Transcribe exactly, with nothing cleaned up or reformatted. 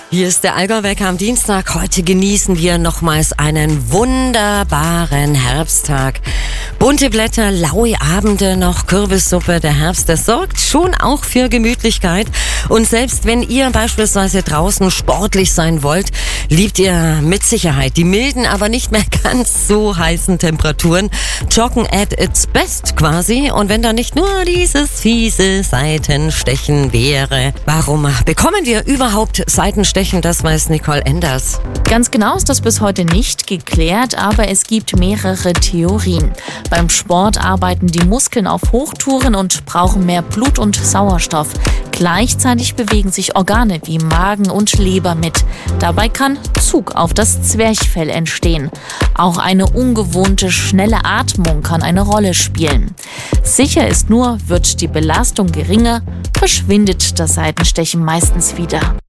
Hier ist der Allgäu-Wecker am Dienstag. Heute genießen wir nochmals einen wunderbaren Herbsttag. Bunte Blätter, laue Abende, noch Kürbissuppe. Der Herbst, das sorgt schon auch für Gemütlichkeit. Und selbst wenn ihr beispielsweise draußen sportlich sein wollt, liebt ihr mit Sicherheit die milden, aber nicht mehr ganz so heißen Temperaturen. Joggen at its best quasi. Und wenn da nicht nur dieses fiese Seitenstechen wäre. Warum bekommen wir überhaupt Seitenstechen? Das weiß Nicole Enders. Ganz genau ist das bis heute nicht geklärt, aber es gibt mehrere Theorien. Beim Sport arbeiten die Muskeln auf Hochtouren und brauchen mehr Blut und Sauerstoff. Gleichzeitig bewegen sich Organe wie Magen und Leber mit. Dabei kann Zug auf das Zwerchfell entstehen. Auch eine ungewohnte, schnelle Atmung kann eine Rolle spielen. Sicher ist nur, wird die Belastung geringer, verschwindet das Seitenstechen meistens wieder.